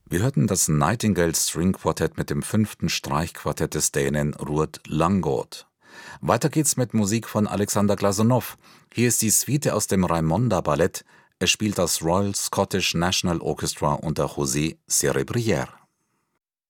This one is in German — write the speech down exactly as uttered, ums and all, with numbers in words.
Wir hörten das Nightingale String Quartett mit dem fünften Streichquartett des Dänen Ruud Langgaard. Weiter geht's mit Musik von Alexander Glazunov. Hier ist die Suite aus dem Raimonda-Ballett. Es spielt das Royal Scottish National Orchestra unter José Cerebrière.